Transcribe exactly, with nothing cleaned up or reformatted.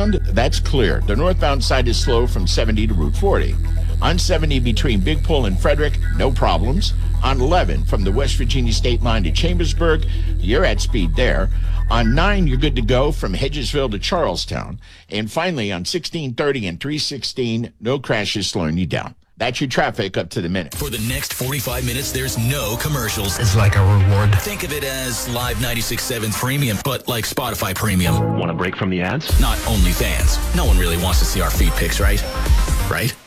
southbound, that's clear. The northbound side is slow from seventy to Route forty. On seventy between Big Pull and Frederick, no problems. On eleven from the West Virginia state line to Chambersburg, you're at speed there. On nine, you're good to go from Hedgesville to Charlestown. And finally, on sixteen thirty and three sixteen, no crashes slowing you down. That's your traffic up to the minute. For the next forty-five minutes, there's no commercials. It's like a reward. Think of it as Live ninety-six point seven Premium, but like Spotify Premium. Want a break from the ads? Not OnlyFans. No one really wants to see our feed pics, right? Right?